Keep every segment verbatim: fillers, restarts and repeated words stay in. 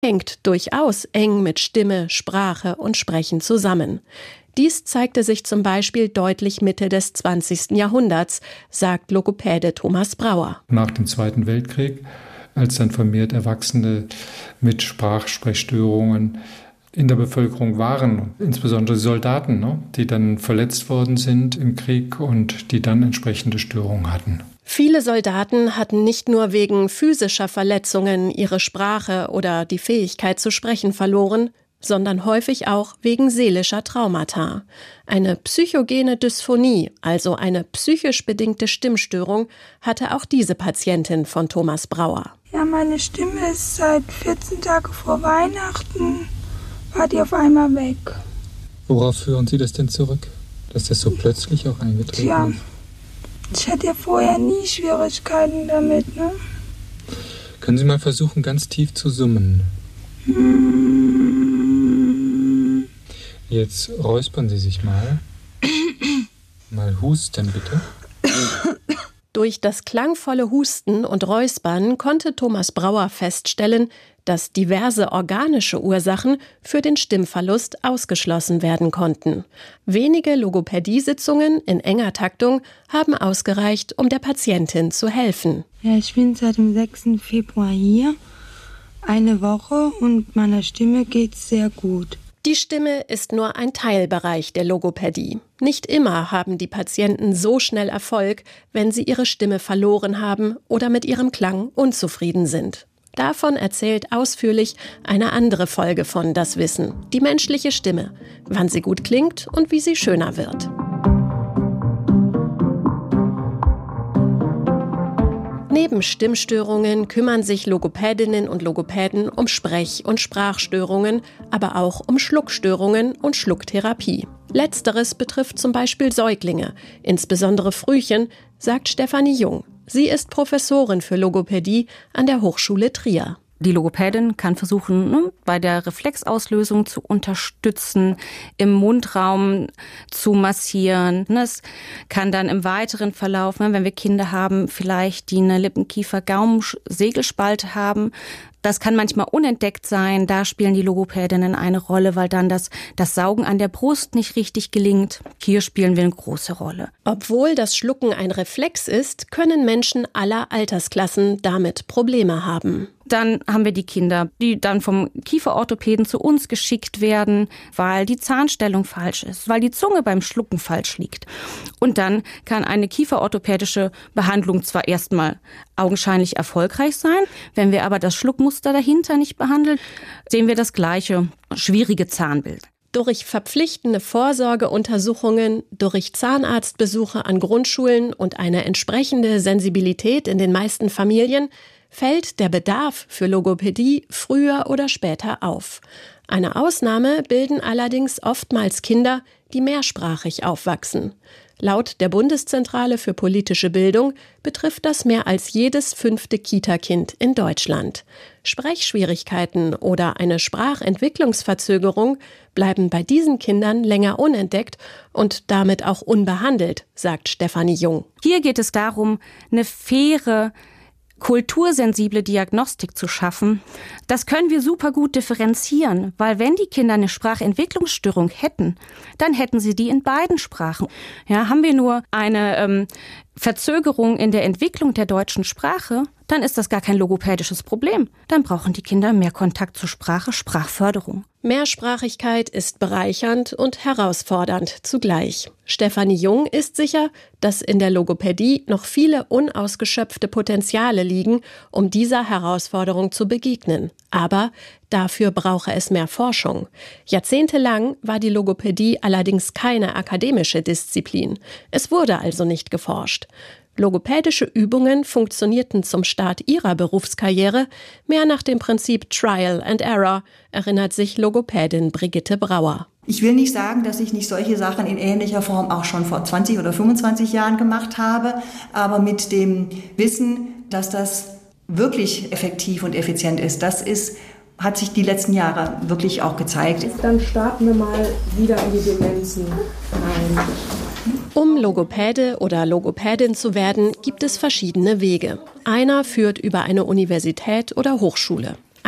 hängt durchaus eng mit Stimme, Sprache und Sprechen zusammen. Dies zeigte sich zum Beispiel deutlich Mitte des zwanzigsten Jahrhunderts, sagt Logopäde Thomas Brauer. Nach dem Zweiten Weltkrieg, als dann vermehrt Erwachsene mit Sprachsprechstörungen in der Bevölkerung waren, insbesondere Soldaten, ne, die dann verletzt worden sind im Krieg und die dann entsprechende Störungen hatten. Viele Soldaten hatten nicht nur wegen physischer Verletzungen ihre Sprache oder die Fähigkeit zu sprechen verloren, sondern häufig auch wegen seelischer Traumata. Eine psychogene Dysphonie, also eine psychisch bedingte Stimmstörung, hatte auch diese Patientin von Thomas Brauer. Ja, meine Stimme ist seit vierzehn Tagen vor Weihnachten, war die auf einmal weg. Worauf führen Sie das denn zurück, dass das so plötzlich auch eingetreten Tja, ist? ich hatte ja vorher nie Schwierigkeiten damit, ne? Können Sie mal versuchen, ganz tief zu summen? Hm. Jetzt räuspern Sie sich mal. Mal husten, bitte. Durch das klangvolle Husten und Räuspern konnte Thomas Brauer feststellen, dass diverse organische Ursachen für den Stimmverlust ausgeschlossen werden konnten. Wenige Logopädiesitzungen in enger Taktung haben ausgereicht, um der Patientin zu helfen. Ja, ich bin seit dem sechsten Februar hier, eine Woche, und meiner Stimme geht's sehr gut. Die Stimme ist nur ein Teilbereich der Logopädie. Nicht immer haben die Patienten so schnell Erfolg, wenn sie ihre Stimme verloren haben oder mit ihrem Klang unzufrieden sind. Davon erzählt ausführlich eine andere Folge von Das Wissen, die menschliche Stimme, wann sie gut klingt und wie sie schöner wird. Neben Stimmstörungen kümmern sich Logopädinnen und Logopäden um Sprech- und Sprachstörungen, aber auch um Schluckstörungen und Schlucktherapie. Letzteres betrifft zum Beispiel Säuglinge, insbesondere Frühchen, sagt Stefanie Jung. Sie ist Professorin für Logopädie an der Hochschule Trier. Die Logopädin kann versuchen, ne, bei der Reflexauslösung zu unterstützen, im Mundraum zu massieren. Es kann dann im weiteren Verlauf, ne, wenn wir Kinder haben, vielleicht die eine Lippenkiefer-Gaumen-Segelspalte haben, das kann manchmal unentdeckt sein. Da spielen die Logopädinnen eine Rolle, weil dann das, das Saugen an der Brust nicht richtig gelingt. Hier spielen wir eine große Rolle. Obwohl das Schlucken ein Reflex ist, können Menschen aller Altersklassen damit Probleme haben. Dann haben wir die Kinder, die dann vom Kieferorthopäden zu uns geschickt werden, weil die Zahnstellung falsch ist, weil die Zunge beim Schlucken falsch liegt. Und dann kann eine kieferorthopädische Behandlung zwar erstmal augenscheinlich erfolgreich sein, wenn wir aber das Schluckmuster dahinter nicht behandeln, sehen wir das gleiche schwierige Zahnbild. Durch verpflichtende Vorsorgeuntersuchungen, durch Zahnarztbesuche an Grundschulen und eine entsprechende Sensibilität in den meisten Familien fällt der Bedarf für Logopädie früher oder später auf. Eine Ausnahme bilden allerdings oftmals Kinder, die mehrsprachig aufwachsen. Laut der Bundeszentrale für politische Bildung betrifft das mehr als jedes fünfte Kita-Kind in Deutschland. Sprechschwierigkeiten oder eine Sprachentwicklungsverzögerung bleiben bei diesen Kindern länger unentdeckt und damit auch unbehandelt, sagt Stefanie Jung. Hier geht es darum, eine faire, kultursensible Diagnostik zu schaffen. Das können wir super gut differenzieren, weil wenn die Kinder eine Sprachentwicklungsstörung hätten, dann hätten sie die in beiden Sprachen. Ja, haben wir nur eine ähm, Verzögerung in der Entwicklung der deutschen Sprache, dann ist das gar kein logopädisches Problem. Dann brauchen die Kinder mehr Kontakt zur Sprache, Sprachförderung. Mehrsprachigkeit ist bereichernd und herausfordernd zugleich. Stefanie Jung ist sicher, dass in der Logopädie noch viele unausgeschöpfte Potenziale liegen, um dieser Herausforderung zu begegnen. Aber dafür brauche es mehr Forschung. Jahrzehntelang war die Logopädie allerdings keine akademische Disziplin. Es wurde also nicht geforscht. Logopädische Übungen funktionierten zum Start ihrer Berufskarriere mehr nach dem Prinzip Trial and Error, erinnert sich Logopädin Brigitte Brauer. Ich will nicht sagen, dass ich nicht solche Sachen in ähnlicher Form auch schon vor zwanzig oder fünfundzwanzig Jahren gemacht habe, aber mit dem Wissen, dass das wirklich effektiv und effizient ist, das ist, hat sich die letzten Jahre wirklich auch gezeigt. Dann starten wir mal wieder in die Demenzen rein. Um Logopäde oder Logopädin zu werden, gibt es verschiedene Wege. Einer führt über eine Universität oder Hochschule.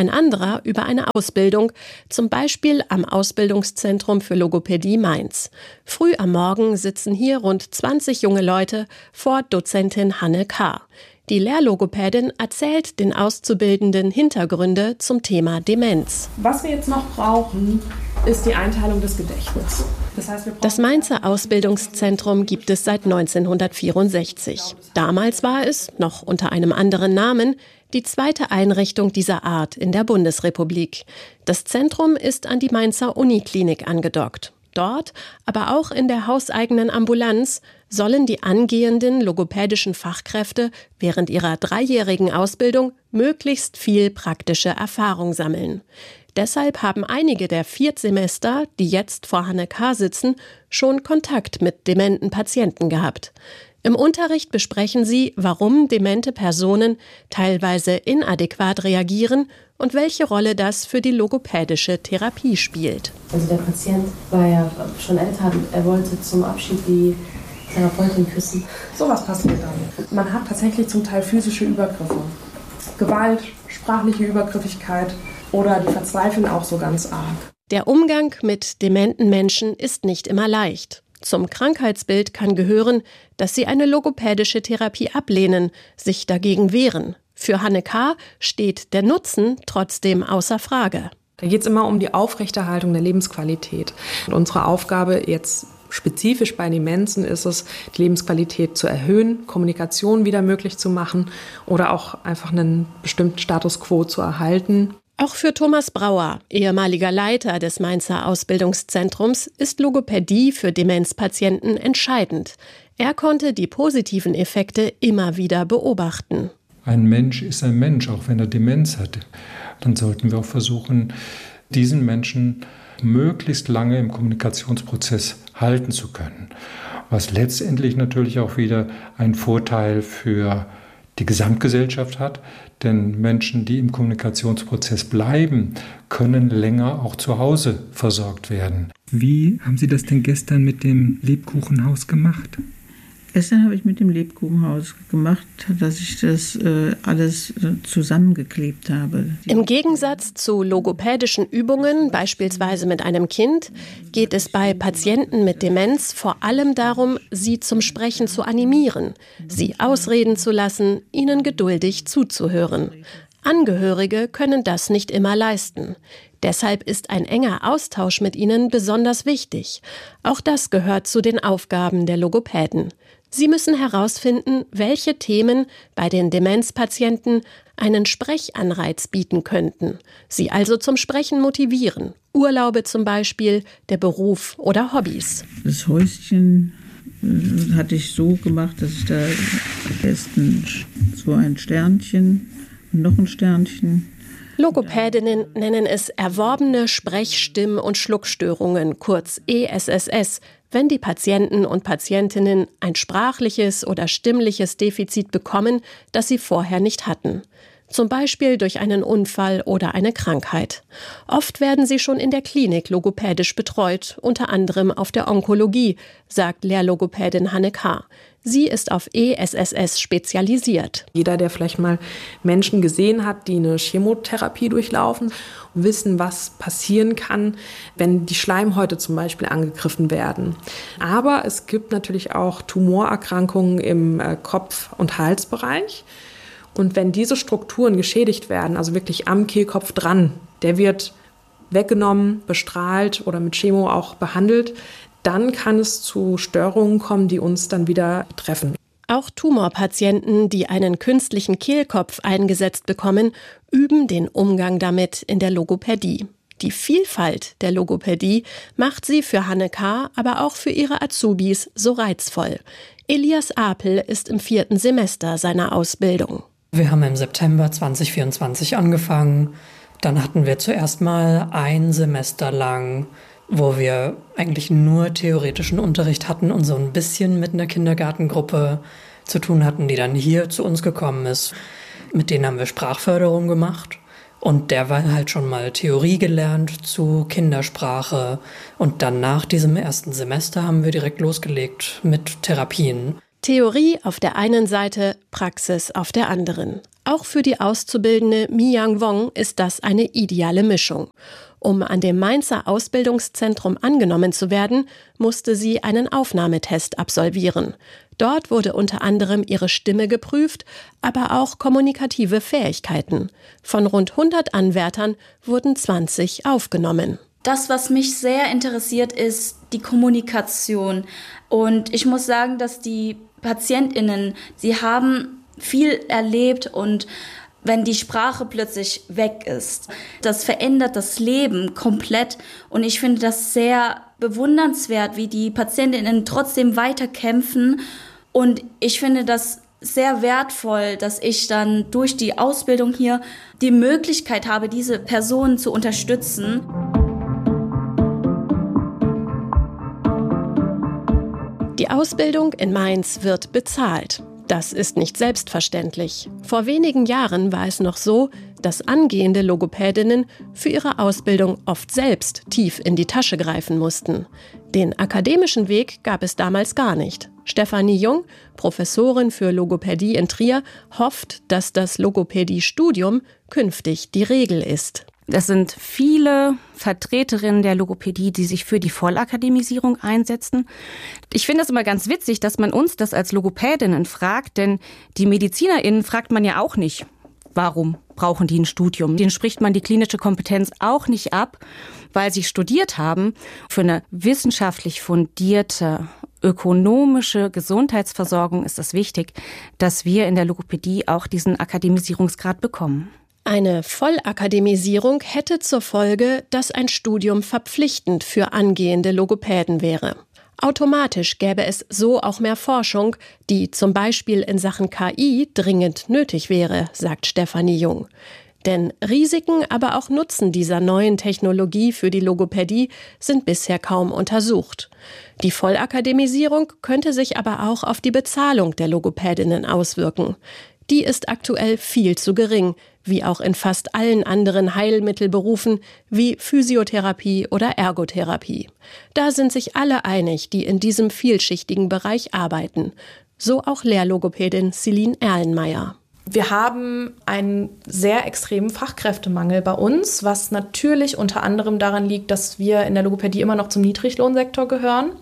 ein anderer über eine Ausbildung, zum Beispiel am Ausbildungszentrum für Logopädie Mainz. Früh am Morgen sitzen hier rund zwanzig junge Leute vor Dozentin Hanne K. Die Lehrlogopädin erzählt den Auszubildenden Hintergründe zum Thema Demenz. Was wir jetzt noch brauchen, ist die Einteilung des Gedächtnisses. Das heißt, wir brauchen das Mainzer Ausbildungszentrum gibt es seit neunzehnhundertvierundsechzig. Damals war es, noch unter einem anderen Namen, die zweite Einrichtung dieser Art in der Bundesrepublik. Das Zentrum ist an die Mainzer Uniklinik angedockt. Dort, aber auch in der hauseigenen Ambulanz, sollen die angehenden logopädischen Fachkräfte während ihrer dreijährigen Ausbildung möglichst viel praktische Erfahrung sammeln. Deshalb haben einige der Viertsemester, die jetzt vor Hanne K. sitzen, schon Kontakt mit dementen Patienten gehabt. Im Unterricht besprechen sie, warum demente Personen teilweise inadäquat reagieren und welche Rolle das für die logopädische Therapie spielt. Also der Patient war ja schon älter, er wollte zum Abschied die Therapeutin küssen. Sowas passiert dann. Man hat tatsächlich zum Teil physische Übergriffe. Gewalt, sprachliche Übergriffigkeit oder die verzweifeln auch so ganz arg. Der Umgang mit dementen Menschen ist nicht immer leicht. Zum Krankheitsbild kann gehören, dass sie eine logopädische Therapie ablehnen, sich dagegen wehren. Für Hanne K. steht der Nutzen trotzdem außer Frage. Da geht es immer um die Aufrechterhaltung der Lebensqualität. Und unsere Aufgabe jetzt spezifisch bei Demenzen ist es, die Lebensqualität zu erhöhen, Kommunikation wieder möglich zu machen oder auch einfach einen bestimmten Status quo zu erhalten. Auch für Thomas Brauer, ehemaliger Leiter des Mainzer Ausbildungszentrums, ist Logopädie für Demenzpatienten entscheidend. Er konnte die positiven Effekte immer wieder beobachten. Ein Mensch ist ein Mensch, auch wenn er Demenz hat. Dann sollten wir auch versuchen, diesen Menschen möglichst lange im Kommunikationsprozess halten zu können. Was letztendlich natürlich auch wieder einen Vorteil für die Gesamtgesellschaft hat, denn Menschen, die im Kommunikationsprozess bleiben, können länger auch zu Hause versorgt werden. Wie haben Sie das denn gestern mit dem Lebkuchenhaus gemacht? Gestern habe ich mit dem Lebkuchenhaus gemacht, dass ich das äh, alles äh, zusammengeklebt habe. Im Gegensatz zu logopädischen Übungen, beispielsweise mit einem Kind, geht es bei Patienten mit Demenz vor allem darum, sie zum Sprechen zu animieren, sie ausreden zu lassen, ihnen geduldig zuzuhören. Angehörige können das nicht immer leisten. Deshalb ist ein enger Austausch mit ihnen besonders wichtig. Auch das gehört zu den Aufgaben der Logopäden. Sie müssen herausfinden, welche Themen bei den Demenzpatienten einen Sprechanreiz bieten könnten. Sie also zum Sprechen motivieren. Urlaube zum Beispiel, der Beruf oder Hobbys. Das Häuschen äh, hatte ich so gemacht, dass ich da erst ein, so ein Sternchen, noch ein Sternchen. Logopädinnen nennen es erworbene Sprechstimm- und Schluckstörungen, kurz E S S S, wenn die Patienten und Patientinnen ein sprachliches oder stimmliches Defizit bekommen, das sie vorher nicht hatten. Zum Beispiel durch einen Unfall oder eine Krankheit. Oft werden sie schon in der Klinik logopädisch betreut, unter anderem auf der Onkologie, sagt Lehrlogopädin Hanne K. Sie ist auf E S S S spezialisiert. Jeder, der vielleicht mal Menschen gesehen hat, die eine Chemotherapie durchlaufen, wissen, was passieren kann, wenn die Schleimhäute zum Beispiel angegriffen werden. Aber es gibt natürlich auch Tumorerkrankungen im Kopf- und Halsbereich. Und wenn diese Strukturen geschädigt werden, also wirklich am Kehlkopf dran, der wird weggenommen, bestrahlt oder mit Chemo auch behandelt, dann kann es zu Störungen kommen, die uns dann wieder betreffen. Auch Tumorpatienten, die einen künstlichen Kehlkopf eingesetzt bekommen, üben den Umgang damit in der Logopädie. Die Vielfalt der Logopädie macht sie für Hanne K., aber auch für ihre Azubis so reizvoll. Elias Apel ist im vierten Semester seiner Ausbildung. Wir haben im September zwanzig vierundzwanzig angefangen. Dann hatten wir zuerst mal ein Semester lang, wo wir eigentlich nur theoretischen Unterricht hatten und so ein bisschen mit einer Kindergartengruppe zu tun hatten, die dann hier zu uns gekommen ist. Mit denen haben wir Sprachförderung gemacht und derweil halt schon mal Theorie gelernt zu Kindersprache. Und dann nach diesem ersten Semester haben wir direkt losgelegt mit Therapien. Theorie auf der einen Seite, Praxis auf der anderen. Auch für die Auszubildende Mi-Yang Wong ist das eine ideale Mischung. Um an dem Mainzer Ausbildungszentrum angenommen zu werden, musste sie einen Aufnahmetest absolvieren. Dort wurde unter anderem ihre Stimme geprüft, aber auch kommunikative Fähigkeiten. Von rund hundert Anwärtern wurden zwanzig aufgenommen. Das, was mich sehr interessiert, ist die Kommunikation. Und ich muss sagen, dass die PatientInnen, sie haben viel erlebt und wenn die Sprache plötzlich weg ist, das verändert das Leben komplett. Und ich finde das sehr bewundernswert, wie die PatientInnen trotzdem weiter kämpfen. Und ich finde das sehr wertvoll, dass ich dann durch die Ausbildung hier die Möglichkeit habe, diese Personen zu unterstützen. Die Ausbildung in Mainz wird bezahlt. Das ist nicht selbstverständlich. Vor wenigen Jahren war es noch so, dass angehende Logopädinnen für ihre Ausbildung oft selbst tief in die Tasche greifen mussten. Den akademischen Weg gab es damals gar nicht. Stefanie Jung, Professorin für Logopädie in Trier, hofft, dass das Logopädie-Studium künftig die Regel ist. Es sind viele Vertreterinnen der Logopädie, die sich für die Vollakademisierung einsetzen. Ich finde es immer ganz witzig, dass man uns das als Logopädinnen fragt, denn die MedizinerInnen fragt man ja auch nicht, warum brauchen die ein Studium. Denen spricht man die klinische Kompetenz auch nicht ab, weil sie studiert haben. Für eine wissenschaftlich fundierte, ökonomische Gesundheitsversorgung ist es wichtig, dass wir in der Logopädie auch diesen Akademisierungsgrad bekommen. Eine Vollakademisierung hätte zur Folge, dass ein Studium verpflichtend für angehende Logopäden wäre. Automatisch gäbe es so auch mehr Forschung, die zum Beispiel in Sachen K I dringend nötig wäre, sagt Stefanie Jung. Denn Risiken, aber auch Nutzen dieser neuen Technologie für die Logopädie sind bisher kaum untersucht. Die Vollakademisierung könnte sich aber auch auf die Bezahlung der Logopädinnen auswirken. Die ist aktuell viel zu gering, wie auch in fast allen anderen Heilmittelberufen wie Physiotherapie oder Ergotherapie. Da sind sich alle einig, die in diesem vielschichtigen Bereich arbeiten. So auch Lehrlogopädin Celine Erlenmeyer. Wir haben einen sehr extremen Fachkräftemangel bei uns, was natürlich unter anderem daran liegt, dass wir in der Logopädie immer noch zum Niedriglohnsektor gehören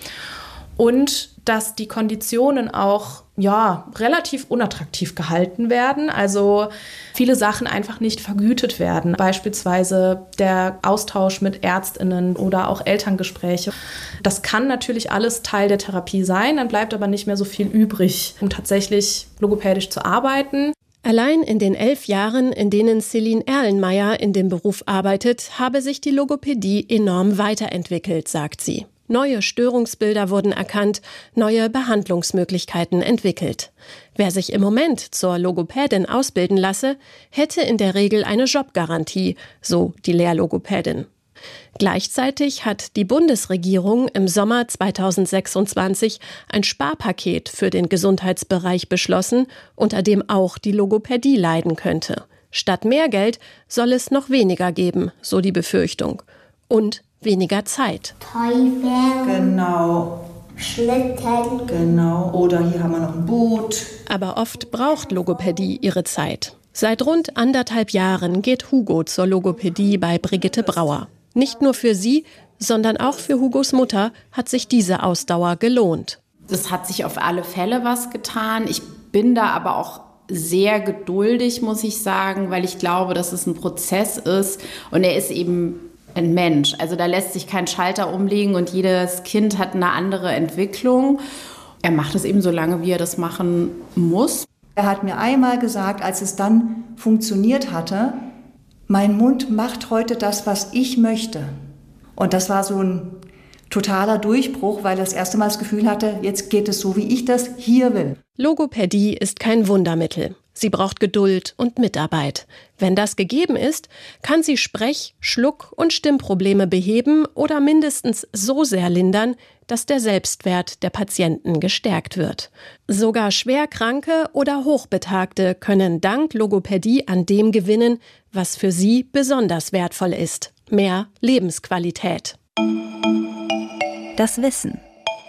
und dass die Konditionen auch ja, relativ unattraktiv gehalten werden. Also viele Sachen einfach nicht vergütet werden. Beispielsweise der Austausch mit ÄrztInnen oder auch Elterngespräche. Das kann natürlich alles Teil der Therapie sein, dann bleibt aber nicht mehr so viel übrig, um tatsächlich logopädisch zu arbeiten. Allein in den elf Jahren, in denen Celine Erlenmeyer in dem Beruf arbeitet, habe sich die Logopädie enorm weiterentwickelt, sagt sie. Neue Störungsbilder wurden erkannt, neue Behandlungsmöglichkeiten entwickelt. Wer sich im Moment zur Logopädin ausbilden lasse, hätte in der Regel eine Jobgarantie, so die Lehrlogopädin. Gleichzeitig hat die Bundesregierung im Sommer zweitausendsechsundzwanzig ein Sparpaket für den Gesundheitsbereich beschlossen, unter dem auch die Logopädie leiden könnte. Statt mehr Geld soll es noch weniger geben, so die Befürchtung. Und weniger Zeit. Teufel. Genau. Schlitten. Genau. Oder hier haben wir noch ein Boot. Aber oft braucht Logopädie ihre Zeit. Seit rund anderthalb Jahren geht Hugo zur Logopädie bei Brigitte Brauer. Nicht nur für sie, sondern auch für Hugos Mutter hat sich diese Ausdauer gelohnt. Es hat sich auf alle Fälle was getan. Ich bin da aber auch sehr geduldig, muss ich sagen, weil ich glaube, dass es ein Prozess ist und er ist eben ein Mensch. Also da lässt sich kein Schalter umlegen und jedes Kind hat eine andere Entwicklung. Er macht es eben so lange, wie er das machen muss. Er hat mir einmal gesagt, als es dann funktioniert hatte, mein Mund macht heute das, was ich möchte. Und das war so ein totaler Durchbruch, weil er das erste Mal das Gefühl hatte, jetzt geht es so, wie ich das hier will. Logopädie ist kein Wundermittel. Sie braucht Geduld und Mitarbeit. Wenn das gegeben ist, kann sie Sprech-, Schluck- und Stimmprobleme beheben oder mindestens so sehr lindern, dass der Selbstwert der Patienten gestärkt wird. Sogar Schwerkranke oder Hochbetagte können dank Logopädie an dem gewinnen, was für sie besonders wertvoll ist: mehr Lebensqualität. Das Wissen.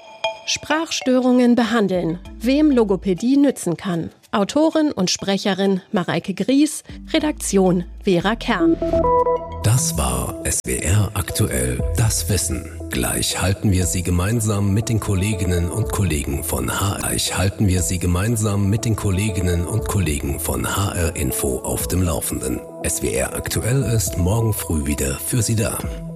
Sprachstörungen behandeln, wem Logopädie nützen kann. Autorin und Sprecherin Mareike Gries, Redaktion Vera Kern. Das war S W R aktuell, das Wissen. Gleich halten wir Sie gemeinsam mit den Kolleginnen und Kollegen von H R. Gleich halten wir Sie gemeinsam mit den Kolleginnen und Kollegen von H R Info auf dem Laufenden. S W R aktuell ist morgen früh wieder für Sie da.